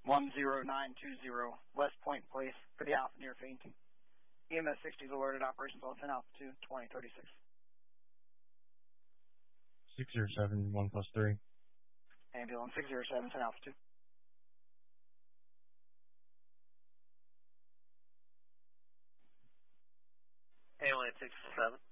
10920 West Point Place for the Alpha near fainting. EMS 60 is alerted. Operations all 10 Alpha 2, 2036. 607, 1+3. Ambulance 607, 10 Alpha 2. Ambulance 607.